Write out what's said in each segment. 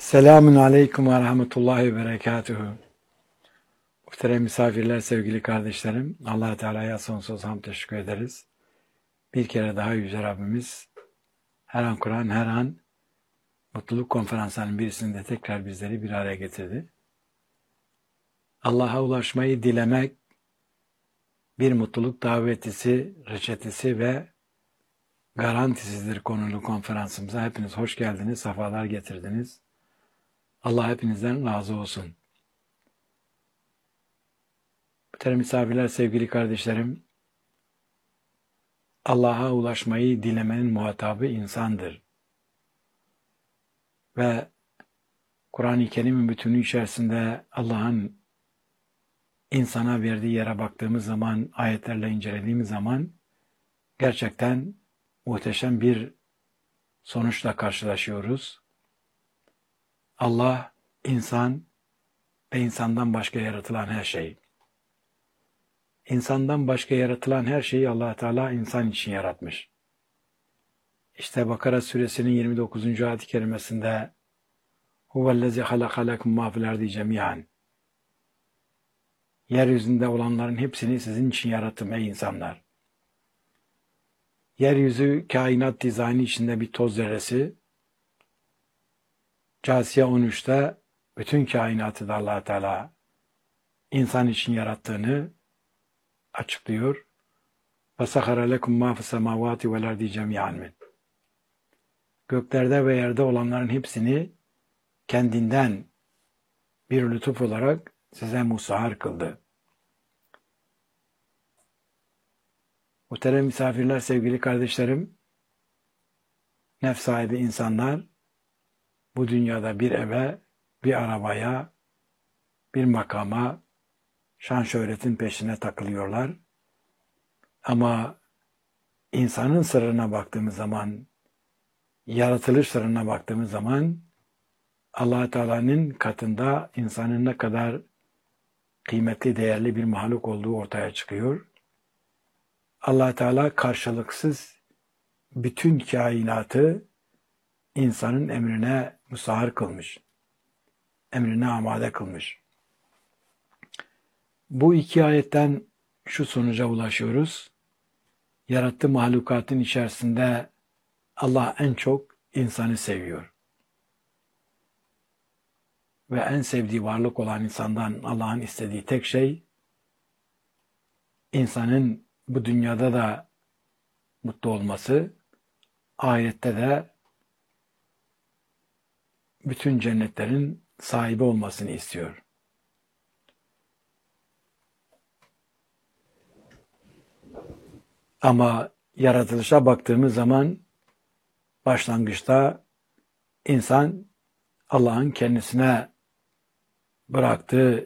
Selamun Aleyküm ve Rahmetullahi ve Berekatuhu. Muhterem misafirler, sevgili kardeşlerim, Allah Teala'ya sonsuz hamd teşekkür ederiz. Bir kere daha Yüce Rabbimiz her an Kur'an, her an mutluluk konferanslarının birisinde tekrar bizleri bir araya getirdi. Allah'a ulaşmayı dilemek bir mutluluk davetisi, reçetesi ve garantisidir konulu konferansımıza. Hepiniz hoş geldiniz, sefalar getirdiniz. Allah hepinizden razı olsun. Muhterem misafirler, sevgili kardeşlerim, Allah'a ulaşmayı dilemenin muhatabı insandır. Ve Kur'an-ı Kerim'in bütünü içerisinde Allah'ın insana verdiği yere baktığımız zaman, ayetlerle incelediğimiz zaman gerçekten muhteşem bir sonuçla karşılaşıyoruz. Allah, insan ve insandan başka yaratılan her şey. İnsandan başka yaratılan her şeyi Allah Teala insan için yaratmış. İşte Bakara suresinin 29. ayet-i kerimesinde huvellezî halaka lekum mâ fil ardi cemî'an. Yeryüzünde olanların hepsini sizin için yarattım ey insanlar. Yeryüzü kainat dizaynı içinde bir toz zerresi. Câsiye 13'te bütün kainatı da Allah Teala insan için yarattığını açıklıyor. وَسَخَرَ لَكُمْ مَا فِي السَّمَاوَاتِ وَالْاَرْضِ جَمِيعًا. Göklerde ve yerde olanların hepsini kendinden bir lütuf olarak size musahhar kıldı. Muhterem misafirler, sevgili kardeşlerim, nefs sahibi insanlar bu dünyada bir eve, bir arabaya, bir makama, şan şöhretin peşine takılıyorlar. Ama insanın sırrına baktığımız zaman, yaratılış sırrına baktığımız zaman Allah Teala'nın katında insanın ne kadar kıymetli, değerli bir mahluk olduğu ortaya çıkıyor. Allah Teala karşılıksız bütün kainatı insanın emrine musahhar kılmış. Emrine amade kılmış. Bu iki ayetten şu sonuca ulaşıyoruz. Yarattığı mahlukatın içerisinde Allah en çok insanı seviyor. Ve en sevdiği varlık olan insandan Allah'ın istediği tek şey, insanın bu dünyada da mutlu olması, ahirette de bütün cennetlerin sahibi olmasını istiyor. Ama yaratılışa baktığımız zaman başlangıçta insan Allah'ın kendisine bıraktığı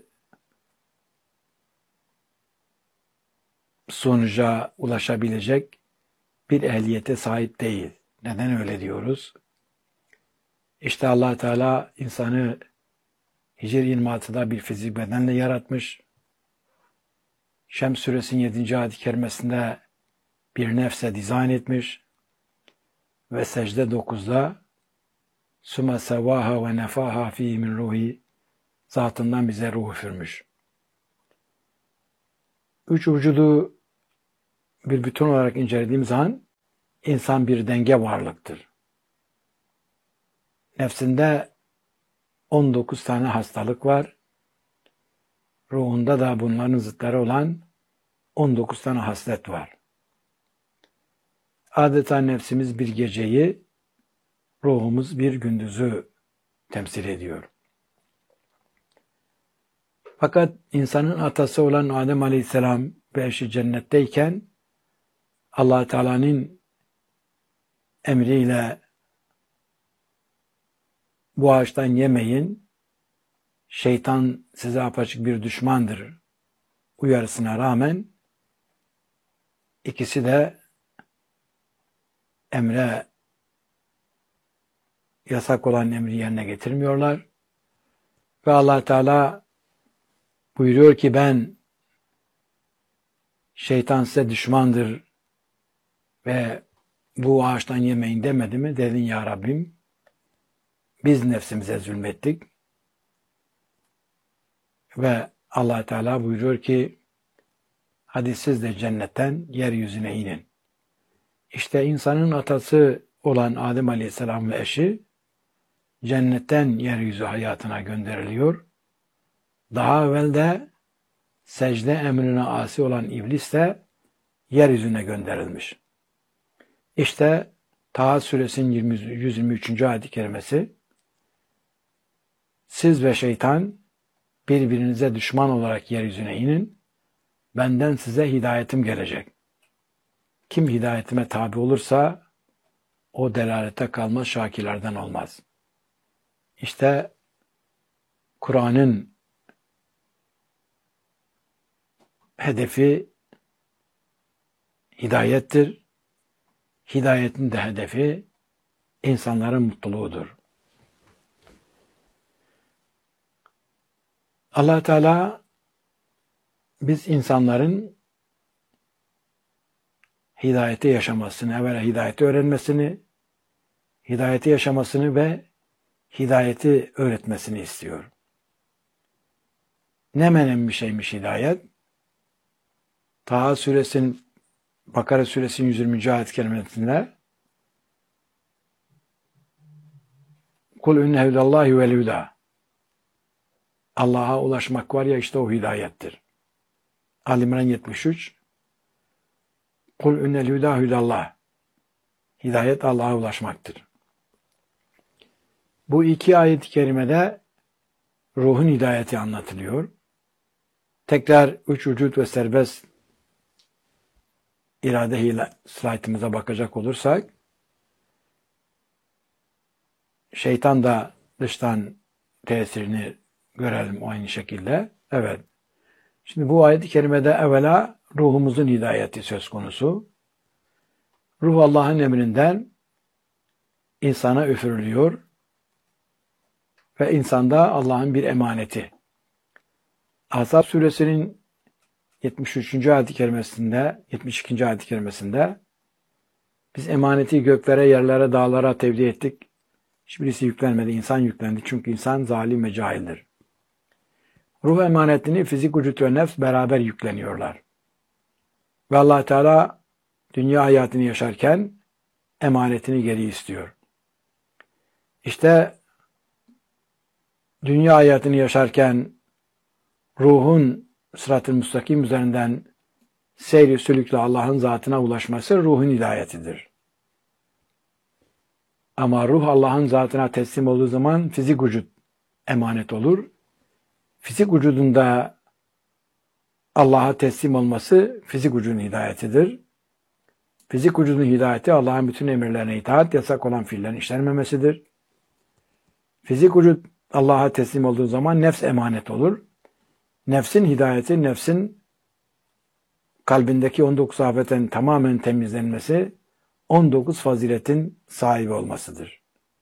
sonuca ulaşabilecek bir ehliyete sahip değil. Neden öyle diyoruz? İşte Allah Teala insanı Hicr 26'da bir fizik bedenle yaratmış. Şems suresinin 7. ayet-i kerimesinde bir nefse dizayn etmiş. Ve secde 9'da Sümme sevâhâ ve nefâhâ fîhî min ruhi, zatından bize ruh üfürmüş. Üç vücudu bir bütün olarak incelediğimiz zaman insan bir denge varlıktır. Nefsinde 19 tane hastalık var. Ruhunda da bunların zıtları olan 19 tane haslet var. Adeta nefsimiz bir geceyi, ruhumuz bir gündüzü temsil ediyor. Fakat insanın atası olan Adem Aleyhisselam ve eşi cennetteyken Allah Teala'nın emriyle bu ağaçtan yemeyin, şeytan size apaçık bir düşmandır uyarısına rağmen ikisi de emre, yasak olan emri yerine getirmiyorlar. Ve Allah Teala buyuruyor ki ben şeytan size düşmandır ve bu ağaçtan yemeyin demedi mi? Dedin ya Rabbim. Biz nefsimize zulmettik. Ve Allah Teala buyuruyor ki hadi siz de cennetten yeryüzüne inin. İşte insanın atası olan Adem Aleyhisselam ve eşi cennetten yeryüzü hayatına gönderiliyor. Daha evvel de secde emrine asi olan iblis de yeryüzüne gönderilmiş. İşte Taha suresinin 123. ayet-i kerimesi siz ve şeytan birbirinize düşman olarak yeryüzüne inin. Benden size hidayetim gelecek. Kim hidayetime tabi olursa o delalete kalmaz, şakirlerden olmaz. İşte Kur'an'ın hedefi hidayettir. Hidayetin de hedefi insanların mutluluğudur. Allah Teala biz insanların hidayeti yaşamasını, evvela hidayeti öğrenmesini, hidayeti yaşamasını ve hidayeti öğretmesini istiyor. Ne önemli bir şeymiş hidayet? Taha suresinin, Bakara suresinin 120. ayet-i kerimesinde Kul inne hudallahi vel huda. Allah'a ulaşmak var ya işte o hidayettir. Ali İmran 73 Kul innel huda hudallah. Hidayet Allah'a ulaşmaktır. Bu iki ayet-i kerimede ruhun hidayeti anlatılıyor. Tekrar üç vücut ve serbest irade slaytımıza bakacak olursak şeytan da dıştan tesirini görelim aynı şekilde. Evet. Şimdi bu ayet-i kerimede evvela ruhumuzun hidayeti söz konusu. Ruh Allah'ın emrinden insana üfürülüyor ve insanda Allah'ın bir emaneti. Ahzab suresinin 73. ayet-i kerimesinde, 72. ayet-i kerimesinde biz emaneti göklere, yerlere, dağlara tevdi ettik. Hiçbirisi yüklenmedi, insan yüklendi. Çünkü insan zalim ve cahildir. Ruh emanetini fizik, vücut ve nefs beraber yükleniyorlar. Ve Allah Teala dünya hayatını yaşarken emanetini geri istiyor. İşte dünya hayatını yaşarken ruhun sırat-ı müstakim üzerinden seyri sülükle Allah'ın zatına ulaşması ruhun hidayetidir. Ama ruh Allah'ın zatına teslim olduğu zaman fizik vücut emanet olur. Fizik vücudunda Allah'a teslim olması fizik vücudun hidayetidir. Fizik vücudun hidayeti Allah'ın bütün emirlerine itaat, yasak olan fiillerin işlenmemesidir. Fizik vücut Allah'a teslim olduğu zaman nefs emanet olur. Nefsin hidayeti, nefsin kalbindeki 19 afetin tamamen temizlenmesi, 19 faziletin sahibi olmasıdır.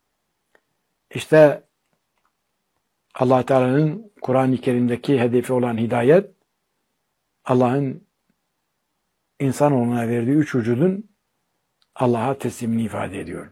İşte Allah Teala'nın Kur'an-ı Kerim'deki hedefi olan hidayet, Allah'ın insanoğluna verdiği üç vücudun Allah'a teslimini ifade ediyor.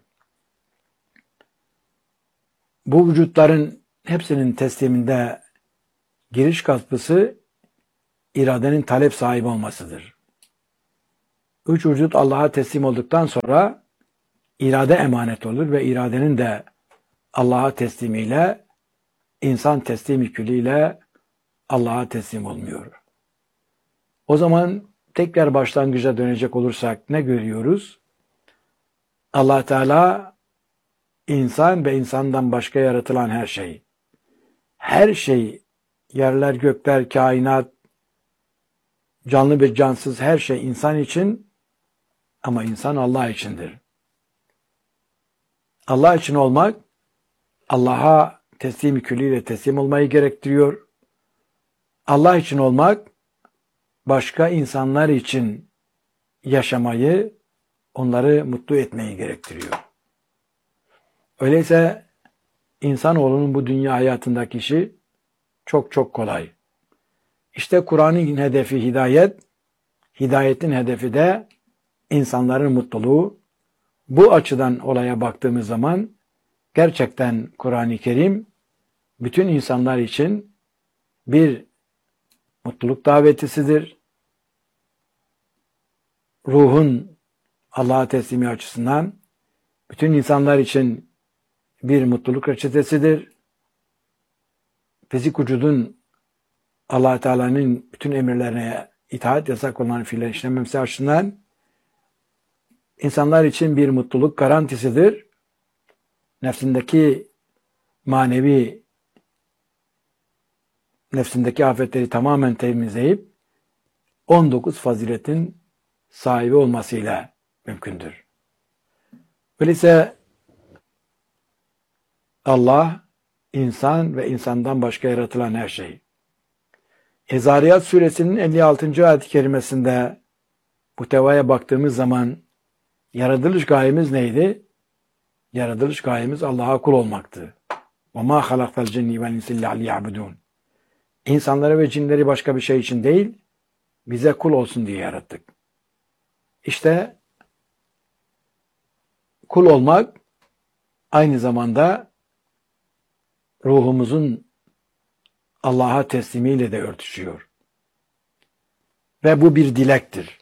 Bu vücutların hepsinin tesliminde giriş kapısı iradenin talep sahibi olmasıdır. Üç vücut Allah'a teslim olduktan sonra irade emanet olur ve iradenin de Allah'a teslimiyle insan teslimi külliyle Allah'a teslim olmuyor. O zaman tekrar başlangıca dönecek olursak ne görüyoruz? Allah Teala insan ve insandan başka yaratılan her şey, yerler, gökler, kainat, canlı ve cansız her şey insan için ama insan Allah içindir. Allah için olmak, Allah'a teslim-i külliyle teslim olmayı gerektiriyor. Allah için olmak, başka insanlar için yaşamayı, onları mutlu etmeyi gerektiriyor. Öyleyse insanoğlunun bu dünya hayatındaki işi çok çok kolay. İşte Kur'an'ın hedefi hidayet, hidayetin hedefi de insanların mutluluğu. Bu açıdan olaya baktığımız zaman Gerçekten Kur'an-ı Kerim bütün insanlar için bir mutluluk davetisidir. Ruhun Allah'a teslimi açısından bütün insanlar için bir mutluluk reçetesidir. Fizik vücudun Allah Teala'nın bütün emirlerine itaat, yasak olan fiiller işlememesi açısından insanlar için bir mutluluk garantisidir. Nefsindeki afetleri tamamen temizleyip 19 faziletin sahibi olmasıyla mümkündür. Öyleyse Allah, insan ve insandan başka yaratılan her şey. Zariyat suresinin 56. ayet-i kerimesinde bu tevaya baktığımız zaman yaratılış gayemiz neydi? Yaratılış gayemiz Allah'a kul olmaktı. وَمَا خَلَقْتَ الْجِنِّ وَالْاِنْسِ اللّٰهِ لِيَعْبُدُونَ İnsanları ve cinleri başka bir şey için değil, bize kul olsun diye yarattık. İşte kul olmak aynı zamanda ruhumuzun Allah'a teslimiyle de örtüşüyor. Ve bu bir dilektir.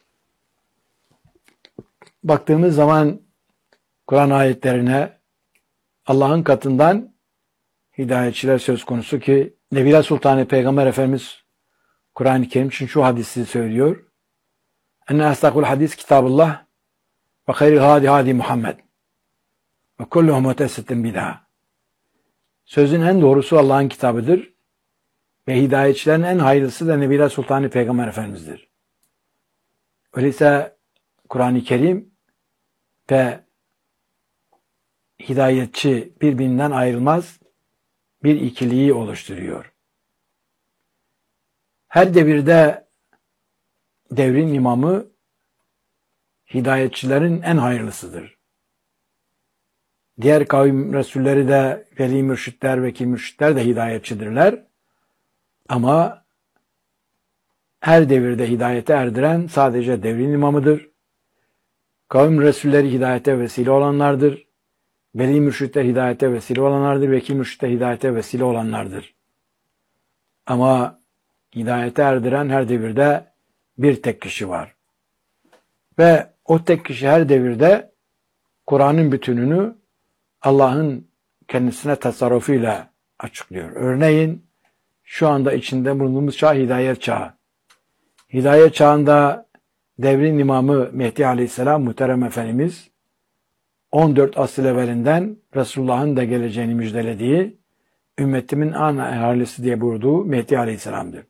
Baktığımız zaman Kur'an ayetlerine Allah'ın katından hidayetçiler söz konusu ki Nebiler Sultanı Peygamber Efendimiz Kur'an-ı Kerim için şu hadisi söylüyor. Enne asdakul hadis kitabullah ve hayril hadi Muhammed ve kulluhu muhtessetin bid'a. Sözün en doğrusu Allah'ın kitabıdır ve hidayetçilerin en hayırlısı da Nebiler Sultanı Peygamber Efendimiz'dir. Öyleyse Kur'an-ı Kerim ve hidayetçi birbirinden ayrılmaz bir ikiliği oluşturuyor. Her devirde devrin imamı hidayetçilerin en hayırlısıdır. Diğer kavim resulleri de veli mürşitler, vekil mürşitler de hidayetçidirler. Ama her devirde hidayete erdiren sadece devrin imamıdır. Kavim resulleri hidayete vesile olanlardır. Veli mürşitler hidayete vesile olanlardır. Vekil mürşitler hidayete vesile olanlardır. Ama hidayete erdiren her devirde bir tek kişi var. Ve o tek kişi her devirde Kur'an'ın bütününü Allah'ın kendisine tasarrufuyla açıklıyor. Örneğin şu anda içinde bulunduğumuz çağ hidayet çağı. Hidayet çağında devrin imamı Mehdi Aleyhisselam Muhterem Efendimiz 14 asıl evvelinden Resulullah'ın da geleceğini müjdelediği ümmetimin ana ahalisi diye buyurduğu Mehdi Aleyhisselam'dır.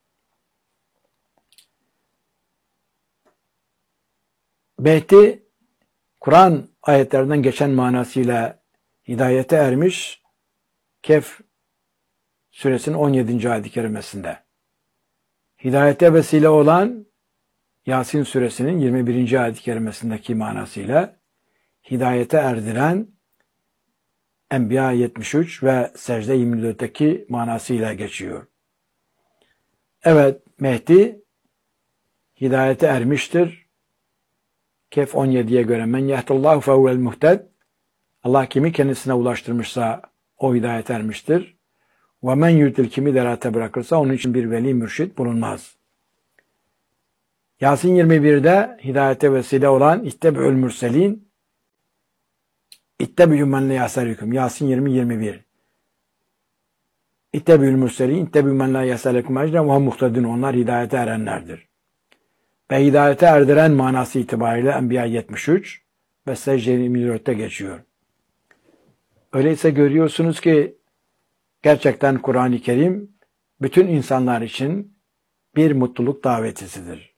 Mehdi Kur'an ayetlerinden geçen manasıyla hidayete ermiş Kehf suresinin 17. ayet-i kerimesinde. Hidayete vesile olan Yasin suresinin 21. ayet-i kerimesindeki manasıyla hidayete erdiren Enbiya 73 ve Secde 24'teki manasıyla geçiyor. Evet, Mehdi hidayete ermiştir. Kehf 17'ye göre men yehdullahu fehuvel muhted. Allah kimi kendisine ulaştırmışsa o hidayete ermiştir. Ve men yutil kimi derate bırakırsa onun için bir veli mürşit bulunmaz. Yasin 21'de hidayete vesile olan İttebi'ül mürselin İttebi'ü men la yasalüküm. Yasin 20-21. İttebi'ül mürselin İttebi'ü men la yasalüküm ecren ve muhtedun. Onlar hidayete erenlerdir. Ve hidayete erdiren manası itibariyle Enbiya 73 ve Secde 24'te geçiyor. Öyleyse görüyorsunuz ki gerçekten Kur'an-ı Kerim bütün insanlar için bir mutluluk davetisidir.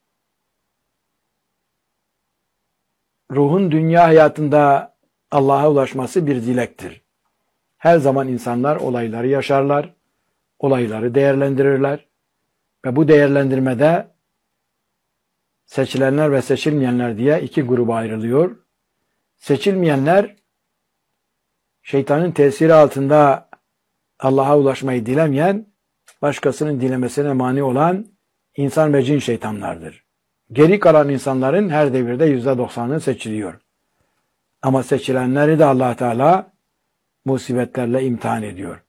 Ruhun dünya hayatında Allah'a ulaşması bir dilektir. Her zaman insanlar olayları yaşarlar, olayları değerlendirirler ve bu değerlendirmede seçilenler ve seçilmeyenler diye iki gruba ayrılıyor. Seçilmeyenler şeytanın tesiri altında Allah'a ulaşmayı dilemeyen, başkasının dilemesine mani olan insan ve cin şeytanlardır. Geri kalan insanların her devirde %90'ı seçiliyor. Ama seçilenleri de Allah Teala musibetlerle imtihan ediyor.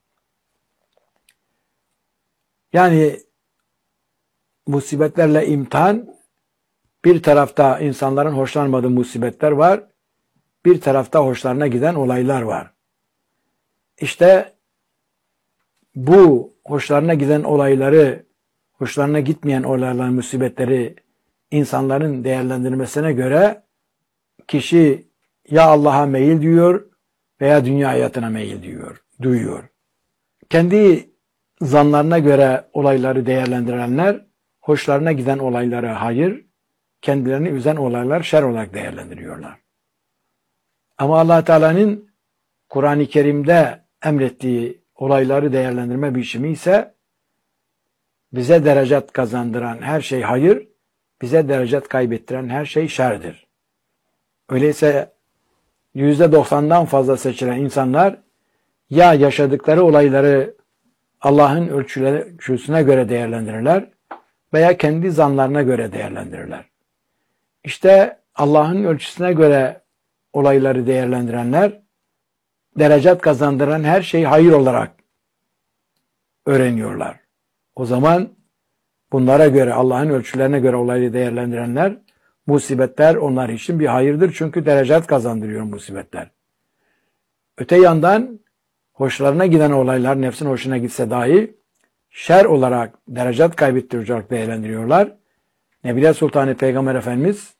Yani musibetlerle imtihan, bir tarafta insanların hoşlanmadığı musibetler var, bir tarafta hoşlarına giden olaylar var. İşte bu hoşlarına giden olayları, hoşlarına gitmeyen olayların musibetleri insanların değerlendirmesine göre kişi ya Allah'a meyil duyuyor veya dünya hayatına meyil duyuyor. Kendi zanlarına göre olayları değerlendirenler, hoşlarına giden olayları hayır, kendilerini üzen olaylar şer olarak değerlendiriyorlar. Ama Allah Teala'nın Kur'an-ı Kerim'de emrettiği olayları değerlendirme biçimi ise bize derecat kazandıran her şey hayır, bize derecat kaybettiren her şey şerdir. Öyleyse %90'dan fazla seçilen insanlar ya yaşadıkları olayları Allah'ın ölçüsüne göre değerlendirirler veya kendi zanlarına göre değerlendirirler. İşte Allah'ın ölçüsüne göre olayları değerlendirenler, derecat kazandıran her şeyi hayır olarak öğreniyorlar. O zaman bunlara göre, Allah'ın ölçülerine göre olayı değerlendirenler, musibetler onlar için bir hayırdır. Çünkü derecat kazandırıyor musibetler. Öte yandan hoşlarına giden olaylar, nefsin hoşuna gitse dahi şer olarak, derecat kaybettirici olarak değerlendiriyorlar. Nebiler Sultanı Peygamber Efendimiz,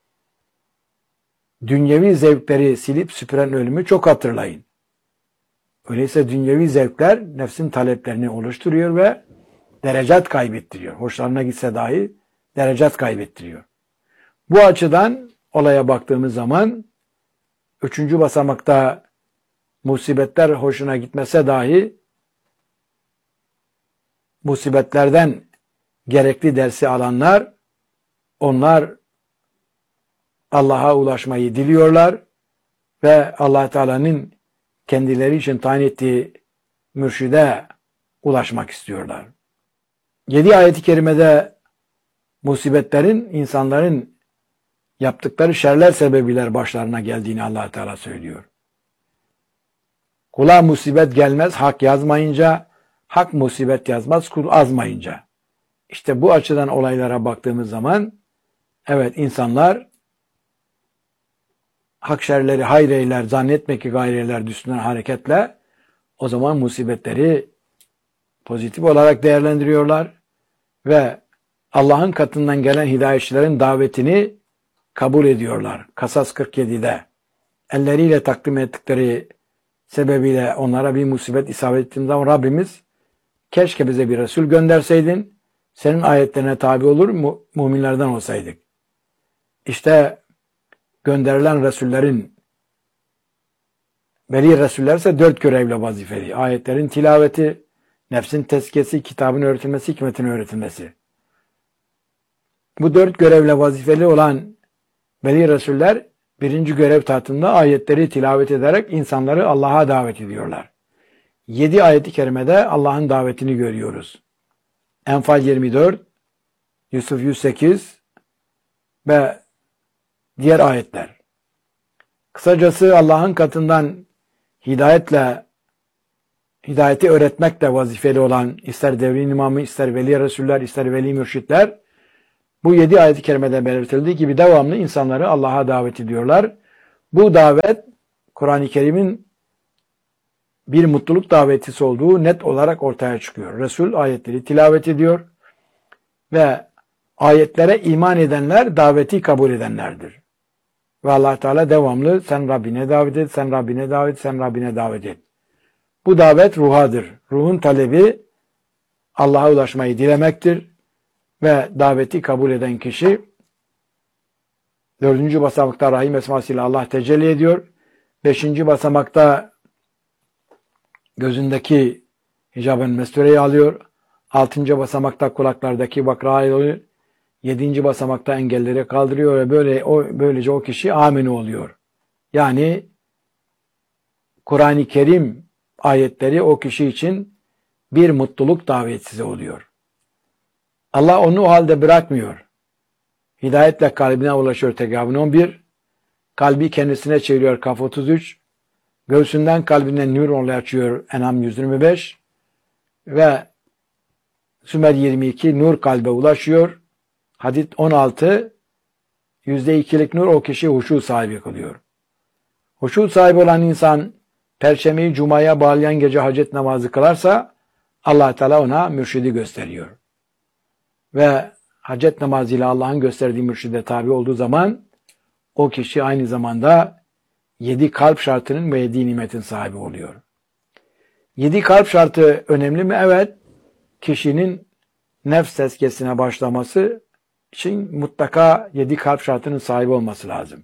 dünyevi zevkleri silip süpüren ölümü çok hatırlayın. Öyleyse dünyevi zevkler nefsin taleplerini oluşturuyor ve derecat kaybettiriyor. Hoşlarına gitse dahi derecat kaybettiriyor. Bu açıdan olaya baktığımız zaman 3. basamakta musibetler hoşuna gitmese dahi musibetlerden gerekli dersi alanlar, onlar Allah'a ulaşmayı diliyorlar ve Allah Teala'nın kendileri için tayin ettiği mürşide ulaşmak istiyorlar. 7 ayet-i kerimede musibetlerin insanların yaptıkları şerler sebebiyle başlarına geldiğini Allah Teala söylüyor. Kula musibet gelmez hak yazmayınca, hak musibet yazmaz kul azmayınca. İşte bu açıdan olaylara baktığımız zaman evet, insanlar hak şerleri hayreyler, zannetme ki gayreyler üstünden hareketle o zaman musibetleri pozitif olarak değerlendiriyorlar ve Allah'ın katından gelen hidayetçilerin davetini kabul ediyorlar. Kasas 47'de elleriyle takdim ettikleri sebebiyle onlara bir musibet isabet ettiğinde zaman Rabbimiz keşke bize bir Resul gönderseydin, senin ayetlerine tabi olur müminlerden olsaydık. İşte gönderilen Resullerin, veli Resuller ise 4 görevle vazifeli. Ayetlerin tilaveti, nefsin tezkiyesi, kitabın öğretilmesi, hikmetin öğretilmesi. Bu 4 görevle vazifeli olan veli Resuller 1. görev tahtında ayetleri tilavet ederek insanları Allah'a davet ediyorlar. 7 ayet-i kerimede Allah'ın davetini görüyoruz. Enfal 24, Yusuf 108 ve diğer ayetler. Kısacası Allah'ın katından hidayeti öğretmekle vazifeli olan ister devrin imamı, ister veli Resuller, ister veli mürşitler bu 7 ayet-i kerimede belirtildiği gibi devamlı insanları Allah'a davet ediyorlar. Bu davet Kur'an-ı Kerim'in bir mutluluk davetisi olduğu net olarak ortaya çıkıyor. Resul ayetleri tilavet ediyor ve ayetlere iman edenler daveti kabul edenlerdir. Ve Allah Teala devamlı sen Rabbine davet et, sen Rabbine davet et, sen Rabbine davet et. Bu davet ruhadır. Ruhun talebi Allah'a ulaşmayı dilemektir ve daveti kabul eden kişi 4. basamakta Rahim esmasıyla Allah tecelli ediyor. 5. basamakta gözündeki hicabın mestureyi alıyor. 6. basamakta kulaklardaki bakrayı alıyor. 7. basamakta engelleri kaldırıyor ve böylece o kişi amin oluyor. Yani Kur'an-ı Kerim ayetleri o kişi için bir mutluluk davetçisi oluyor. Allah onu o halde bırakmıyor. Hidayetle kalbine ulaşıyor Tegabun 11. Kalbi kendisine çeviriyor Kaf 33. Göğsünden kalbine nur olayı açıyor En'am 125 ve Sümer 22 nur kalbe ulaşıyor. Hadid 16 %2'lik nur o kişi huşu sahibi kılıyor. Huşu sahibi olan insan Perşembeyi Cuma'ya bağlayan gece hacet namazı kılarsa Allah Teala ona mürşidi gösteriyor. Ve hacet namazıyla Allah'ın gösterdiği mürşide tabi olduğu zaman o kişi aynı zamanda 7 kalp şartının ve 7 nimetin sahibi oluyor. 7 kalp şartı önemli mi? Evet. Kişinin nefs tezkiyesine başlaması için mutlaka 7 kalp şartının sahibi olması lazım.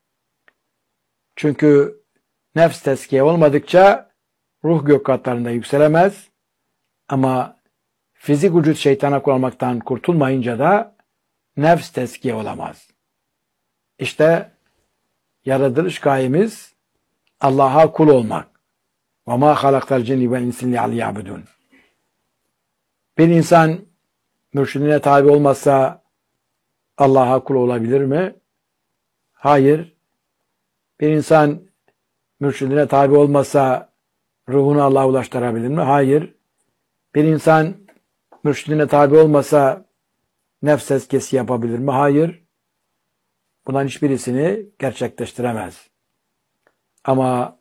Çünkü nefs tezkiye olmadıkça ruh gök katlarında yükselemez. Ama fizik vücut şeytana kullanmaktan kurtulmayınca da nefs tezkiye olamaz. İşte yaratılış gayemiz Allah'a kul olmak. وَمَا خَلَقْتَ الْجِنِّ وَالْاِنْسِ لِيَعْبُدُونَ. Bir insan mürşidine tabi olmazsa Allah'a kul olabilir mi? Hayır. Bir insan mürşidine tabi olmazsa ruhunu Allah'a ulaştırabilir mi? Hayır. Bir insan mürşidine tabi olmasa nefs tezkiyesi yapabilir mi? Hayır. Bunların hiçbirisini gerçekleştiremez. Ama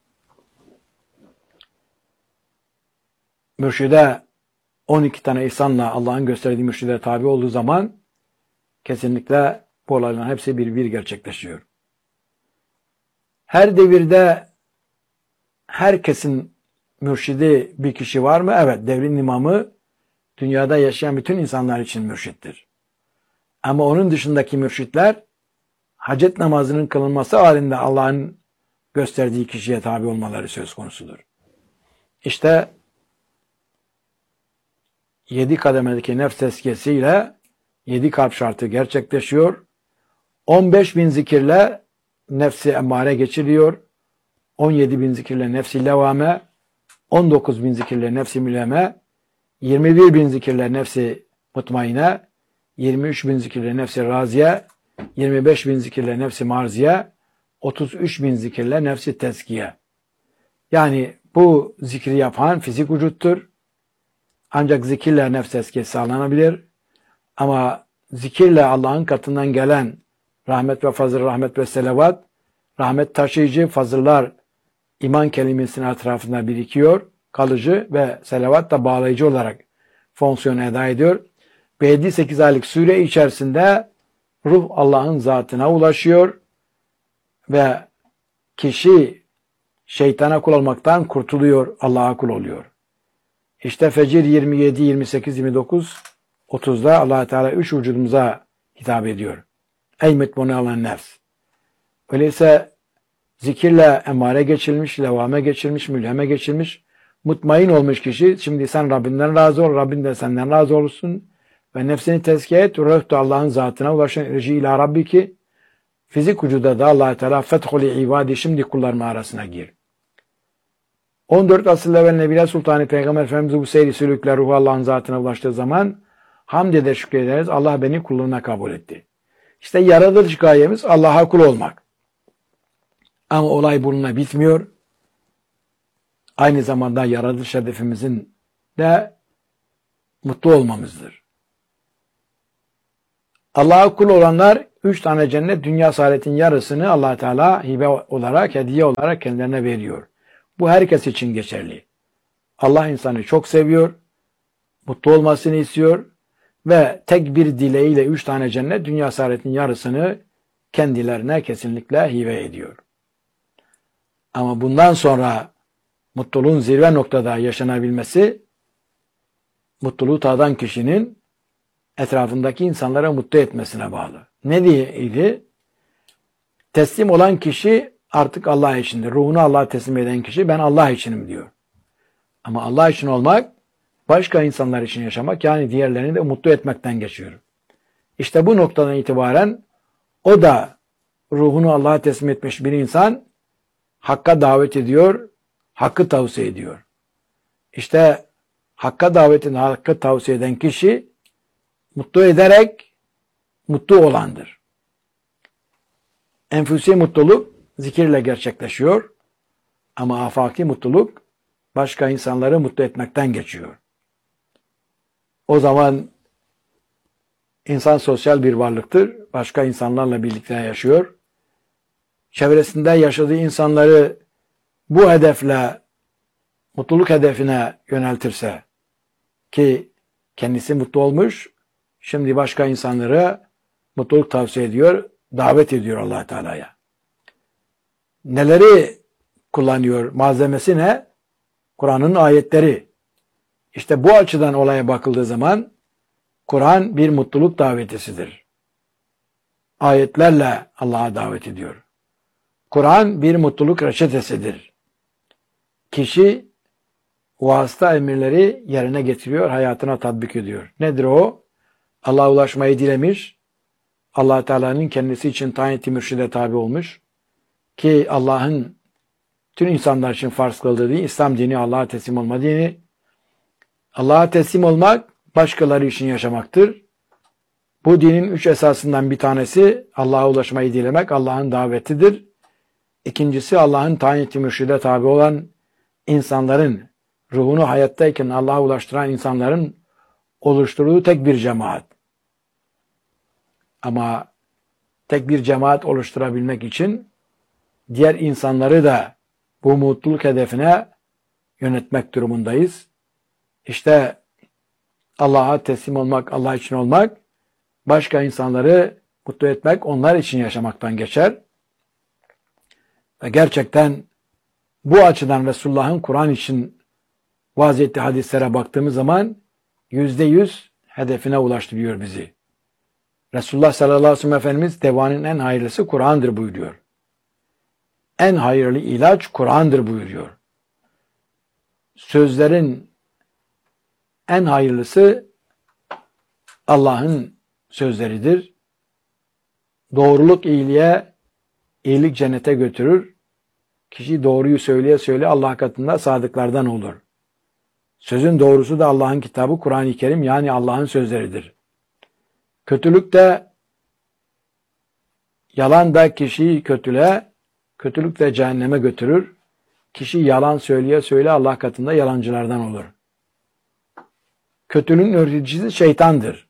mürşide 12 tane ihsanla Allah'ın gösterdiği mürşide tabi olduğu zaman kesinlikle bu olayların hepsi bir gerçekleşiyor. Her devirde herkesin mürşidi bir kişi var mı? Evet, devrin imamı dünyada yaşayan bütün insanlar için mürşittir. Ama onun dışındaki mürşitler hacet namazının kılınması halinde Allah'ın gösterdiği kişiye tabi olmaları söz konusudur. İşte 7 kademedeki nefs tezkiyesiyle 7 kalp şartı gerçekleşiyor. 15.000 zikirle nefsi emmare geçiliyor. 17.000 zikirle nefsi levame, 19.000 zikirle nefsi müleme, 21.000 zikirle nefsi mutmaine, 23.000 zikirle nefsi raziye, 25.000 zikirle nefsi marziye, 33.000 zikirle nefsi tezkiye. Yani bu zikri yapan fizik vücuttur. Ancak zikirle nefs tezkiyesi sağlanabilir. Ama zikirle Allah'ın katından gelen rahmet ve fazıl, rahmet ve selavat, rahmet taşıyıcı fazıllar iman kelimesinin etrafında birikiyor, kalıcı ve selavat da bağlayıcı olarak fonksiyon eda ediyor. Ve 7-8 aylık süre içerisinde ruh Allah'ın zatına ulaşıyor ve kişi şeytana kul olmaktan kurtuluyor, Allah'a kul oluyor. İşte Fecir 27, 28, 29, 30'da Allah Teala 3 vücudumuza hitap ediyor. Ey mutmain olan nefs. Öyleyse zikirle emmare geçilmiş, levame geçilmiş, mülheme geçilmiş, mutmain olmuş kişi, şimdi sen Rabbinden razı ol, Rabbin de senden razı olsun ve nefsini tezkiye et, ruh da Allah'ın zatına ulaşın, irci ila rabbiki, fizik vücuda da Allah Teala fethuli ibadi, şimdi kullarım arasına gir. 14 asıl evvel Nebiler Sultanı Peygamber Efendimiz bu seyri sülükle ruhu Allah'ın zatına ulaştığı zaman hamd eder, şükrederiz. Allah beni kulluğuna kabul etti. İşte yaratılış gayemiz Allah'a kul olmak. Ama olay bununla bitmiyor. Aynı zamanda yaratılış hedefimizin de mutlu olmamızdır. Allah'a kul olanlar 3 tane cennet, dünya saadetin yarısını Allah Teala hibe olarak, hediye olarak kendilerine veriyor. Bu herkes için geçerli. Allah insanı çok seviyor, mutlu olmasını istiyor ve tek bir dileğiyle 3 tane cennet, dünya saadetin yarısını kendilerine kesinlikle hibe ediyor. Ama bundan sonra mutluluğun zirve noktada yaşanabilmesi, mutluluğu tadan kişinin etrafındaki insanlara mutlu etmesine bağlı. Ne diyeydi? Teslim olan kişi artık Allah içindir. Ruhunu Allah'a teslim eden kişi ben Allah içinim diyor. Ama Allah için olmak, başka insanlar için yaşamak, yani diğerlerini de mutlu etmekten geçiyor. İşte bu noktadan itibaren o da ruhunu Allah'a teslim etmiş bir insan Hakk'a davet ediyor, Hakk'ı tavsiye ediyor. İşte Hakk'a davetin, Hakk'ı tavsiye eden kişi mutlu ederek mutlu olandır. Enfüsi mutluluk zikirle gerçekleşiyor. Ama afaki mutluluk başka insanları mutlu etmekten geçiyor. O zaman insan sosyal bir varlıktır. Başka insanlarla birlikte yaşıyor. Çevresinde yaşadığı insanları bu hedefle, mutluluk hedefine yöneltirse ki kendisi mutlu olmuş, şimdi başka insanlara mutluluk tavsiye ediyor, davet ediyor Allah Teala'ya. Neleri kullanıyor? Malzemesi ne? Kur'an'ın ayetleri. İşte bu açıdan olaya bakıldığı zaman Kur'an bir mutluluk davetisidir. Ayetlerle Allah'a davet ediyor. Kur'an bir mutluluk reçetesidir. Kişi vasıta emirleri yerine getiriyor, hayatına tatbik ediyor. Nedir o? Allah'a ulaşmayı dilemiş, Allah Teala'nın kendisi için tayin ettiği mürşide tabi olmuş ki Allah'ın tüm insanlar için farz kıldığı din, İslam dini, Allah'a teslim olma dini. Allah'a teslim olmak, başkaları için yaşamaktır. Bu dinin 3 esasından bir tanesi Allah'a ulaşmayı dilemek, Allah'ın davetidir. İkincisi Allah'ın tayin ettiği mürşide tabi olan insanların, ruhunu hayattayken Allah'a ulaştıran insanların oluşturduğu tek bir cemaat. Ama tek bir cemaat oluşturabilmek için diğer insanları da bu mutluluk hedefine yönetmek durumundayız. İşte Allah'a teslim olmak, Allah için olmak, başka insanları mutlu etmek, onlar için yaşamaktan geçer. Ve gerçekten bu açıdan Resulullah'ın Kur'an için vaaz ettiği hadislere baktığımız zaman %100 hedefine ulaştırıyor bizi. Resulullah sallallahu aleyhi ve sellem Efendimiz devanın en hayırlısı Kur'an'dır buyuruyor. En hayırlı ilaç Kur'an'dır buyuruyor. Sözlerin en hayırlısı Allah'ın sözleridir. Doğruluk iyiliğe, iyilik cennete götürür. Kişi doğruyu söyleye söyleye Allah katında sadıklardan olur. Sözün doğrusu da Allah'ın kitabı Kur'an-ı Kerim, yani Allah'ın sözleridir. Kötülük de, yalan da kişiyi kötülüğe, kötülük de cehenneme götürür. Kişi yalan söyleye söyleye Allah katında yalancılardan olur. Kötülüğün öğreticisi şeytandır.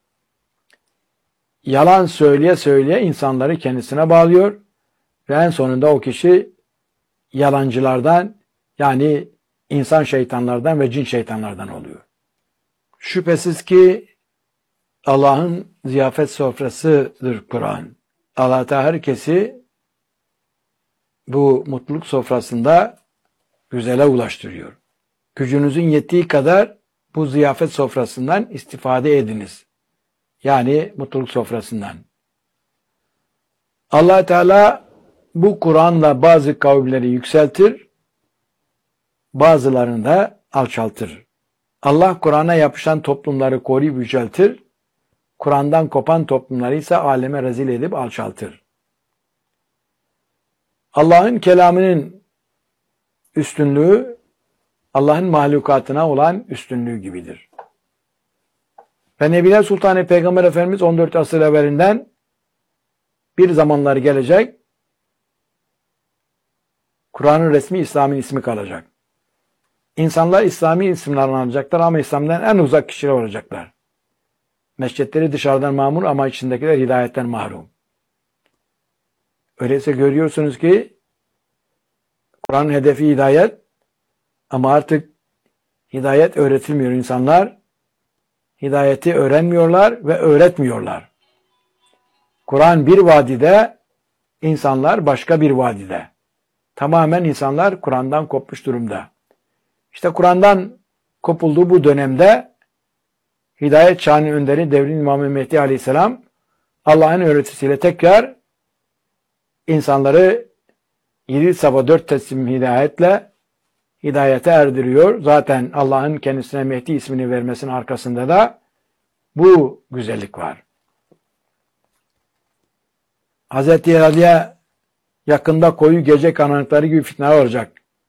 Yalan söyleye söyleye insanları kendisine bağlıyor ve en sonunda o kişi yalancılardan, yani insan şeytanlardan ve cin şeytanlardan oluyor. Şüphesiz ki Allah'ın ziyafet sofrasıdır Kur'an. Allah Teala herkesi bu mutluluk sofrasında güzele ulaştırıyor. Gücünüzün yettiği kadar bu ziyafet sofrasından istifade ediniz. Yani mutluluk sofrasından. Allah Teala bu Kur'an'la bazı kavimleri yükseltir, bazılarını da alçaltır. Allah Kur'an'a yapışan toplumları koruyup yüceltir, Kur'an'dan kopan toplumları ise aleme rezil edip alçaltır. Allah'ın kelamının üstünlüğü, Allah'ın mahlukatına olan üstünlüğü gibidir. Ve Nebiler Sultanı Peygamber Efendimiz 14 asır evvelinden bir zamanlar gelecek, Kur'an'ın resmi İslam'ın ismi kalacak. İnsanlar İslami isimlerini alacaklar ama İslam'dan en uzak kişiler olacaklar. Mescitleri dışarıdan mamur ama içindekiler hidayetten mahrum. Öyleyse görüyorsunuz ki Kur'an'ın hedefi hidayet ama artık hidayet öğretilmiyor. İnsanlar hidayeti öğrenmiyorlar ve öğretmiyorlar. Kur'an bir vadide, insanlar başka bir vadide. Tamamen insanlar Kur'an'dan kopmuş durumda. İşte Kur'an'dan kopulduğu bu dönemde hidayet çağının önderi devrin İmam-ı Mehdi Aleyhisselam Allah'ın öğretisiyle tekrar insanları 7 sabah 4 teslim hidayetle hidayete erdiriyor. Zaten Allah'ın kendisine Mehdi ismini vermesinin arkasında da bu güzellik var. Hz. Ali'ye yakında koyu gece karanlıkları gibi fitneler olacak.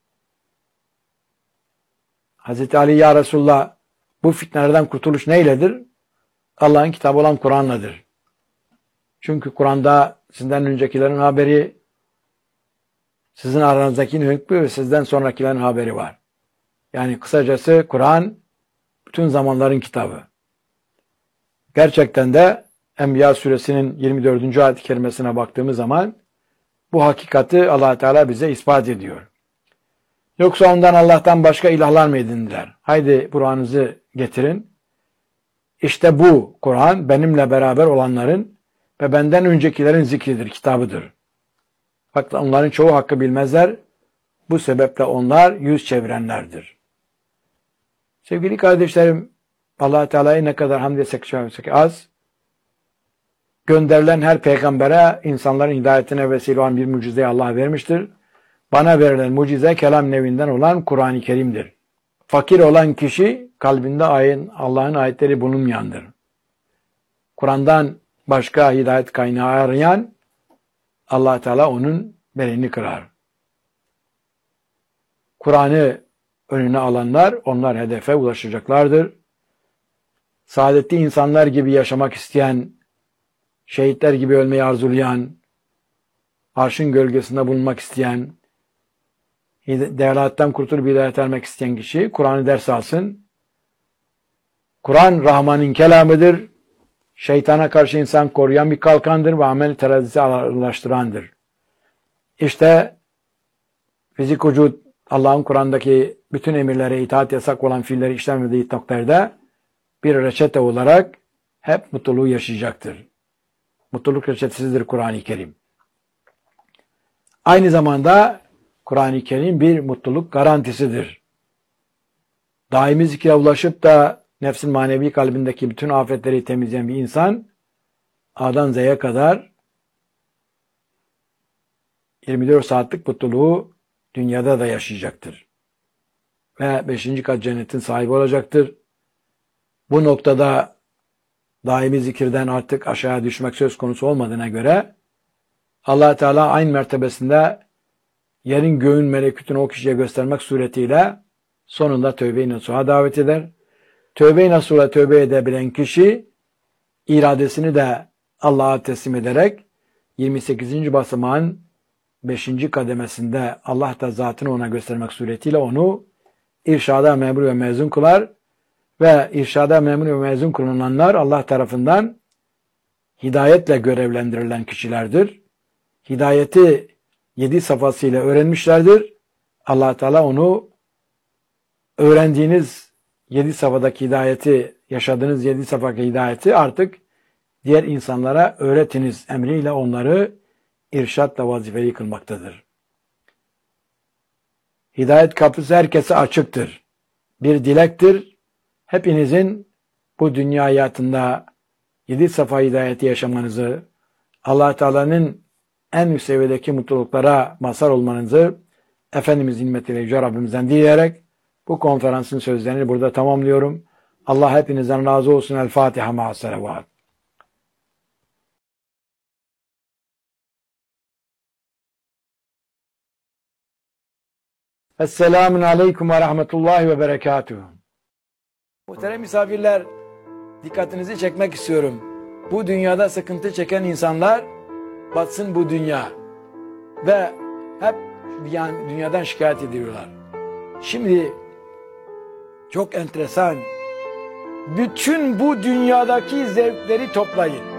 Hz. Ali, ya Resulullah, bu fitnelerden kurtuluş neyledir? Allah'ın kitabı olan Kur'an'ladır. Çünkü Kur'an'da sizden öncekilerin haberi, Sizin aranızdakinin hükmü ve sizden sonrakilerin haberi var. Yani kısacası Kur'an bütün zamanların kitabı. Gerçekten de Enbiya suresinin 24. ayet-i kerimesine baktığımız zaman bu hakikati Allah Teala bize ispat ediyor. Yoksa ondan Allah'tan başka ilahlar mı edindiler? Haydi Kur'an'ınızı getirin. İşte bu Kur'an benimle beraber olanların ve benden öncekilerin zikridir, kitabıdır. Fakat onların çoğu hakkı bilmezler. Bu sebeple onlar yüz çevirenlerdir. Sevgili kardeşlerim, Allah Teala'yı ne kadar hamd etsek az, gönderilen her peygambere insanların hidayetine vesile olan bir mucizeyi Allah vermiştir. Bana verilen mucize kelam nevinden olan Kur'an-ı Kerim'dir. Fakir olan kişi kalbinde Allah'ın ayetleri bulunmayandır. Kur'an'dan başka hidayet kaynağı arayan Allah Teala onun belini kırar. Kur'an'ı önüne alanlar onlar hedefe ulaşacaklardır. Saadetli insanlar gibi yaşamak isteyen, şehitler gibi ölmeyi arzulayan, arşın gölgesinde bulunmak isteyen, delaletten kurtulup hidayet ermek isteyen kişi Kur'an'ı ders alsın. Kur'an Rahman'ın kelamıdır. Şeytana karşı insan koruyan bir kalkandır ve amel terazisi ağırlaştırandır. İşte fizik vücut Allah'ın Kur'an'daki bütün emirlere itaat yasak olan fiilleri işlemediği takdirde bir reçete olarak hep mutluluğu yaşayacaktır. Mutluluk reçetesidir Kur'an-ı Kerim. Aynı zamanda Kur'an-ı Kerim bir mutluluk garantisidir. Daimi zikre ulaşıp da nefsin manevi kalbindeki bütün afetleri temizleyen bir insan A'dan Z'ye kadar 24 saatlik mutluluğu dünyada da yaşayacaktır. Ve 5. kat cennetin sahibi olacaktır. Bu noktada daimi zikirden artık aşağıya düşmek söz konusu olmadığına göre Allah Teala aynı mertebesinde yerin göğün melekutunu o kişiye göstermek suretiyle sonunda tövbe-i nasuha davet eder. Tövbe-i nasuha tövbe edebilen kişi iradesini de Allah'a teslim ederek 28. basamağın 5. kademesinde Allah da zatını ona göstermek suretiyle onu irşada memur ve mezun kılar ve irşada memur ve mezun kılınanlar Allah tarafından hidayetle görevlendirilen kişilerdir. Hidayeti 7 safhasıyla öğrenmişlerdir. Allah Teala onu öğrendiğiniz 7 safhadaki hidayeti, yaşadığınız 7 safhadaki hidayeti artık diğer insanlara öğretiniz emriyle onları irşatla vazifeli kılmaktadır. Hidayet kapısı herkese açıktır. Bir dilektir. Hepinizin bu dünya hayatında 7 safa hidayeti yaşamanızı, Allah Teala'nın en üst seviyedeki mutluluklara mazhar olmanızı Efendimizin nimetleri Yüce Rabbimizden dileyerek bu konferansın sözlerini burada tamamlıyorum. Allah hepinizden razı olsun. El Fatiha ma'as-salavat. Esselamun aleyküm ve rahmetullahi ve berekatuhu. Muhterem misafirler, dikkatinizi çekmek istiyorum. Bu dünyada sıkıntı çeken insanlar batsın bu dünya ve hep yani dünyadan şikayet ediyorlar. Şimdi çok enteresan. Bütün bu dünyadaki zevkleri toplayın.